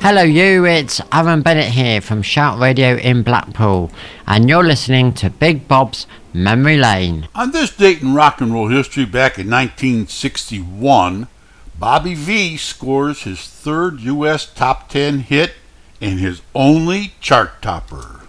Hello you, it's Aaron Bennett here from Shout Radio in Blackpool, and you're listening to Big Bob's Memory Lane. On this date in rock and roll history, back in 1961, Bobby Vee scores his third U.S. top 10 hit and his only chart topper.